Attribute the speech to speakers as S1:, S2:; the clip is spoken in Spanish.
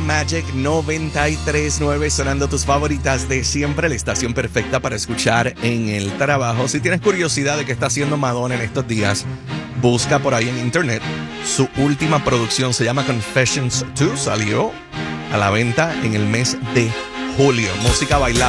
S1: Magic 93.9, sonando tus favoritas de siempre, la estación perfecta para escuchar en el trabajo. Si tienes curiosidad de qué está haciendo Madonna en estos días, busca por ahí en internet. Su última producción se llama Confessions 2, salió a la venta en el mes de julio. Música bailable.